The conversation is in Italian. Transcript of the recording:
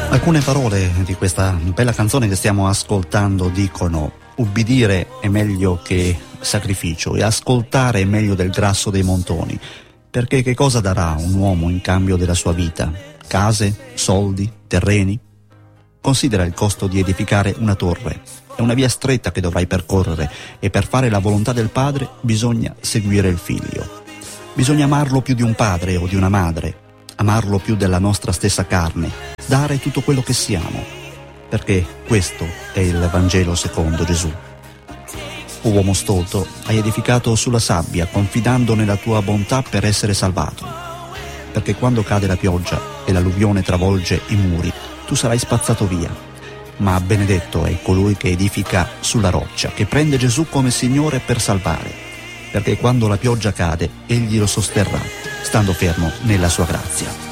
Alcune parole di questa bella canzone che stiamo ascoltando dicono: ubbidire è meglio che sacrificio e ascoltare è meglio del grasso dei montoni, perché che cosa darà un uomo in cambio della sua vita? Case, soldi, terreni? Considera il costo di edificare una torre. È una via stretta che dovrai percorrere e per fare la volontà del Padre bisogna seguire il Figlio. Bisogna amarlo più di un padre o di una madre, amarlo più della nostra stessa carne, dare tutto quello che siamo, perché questo è il Vangelo secondo Gesù. O uomo stolto, hai edificato sulla sabbia, confidando nella tua bontà per essere salvato, perché quando cade la pioggia e l'alluvione travolge i muri, tu sarai spazzato via. Ma benedetto è colui che edifica sulla roccia, che prende Gesù come Signore per salvare, perché quando la pioggia cade, egli lo sosterrà, stando fermo nella sua grazia.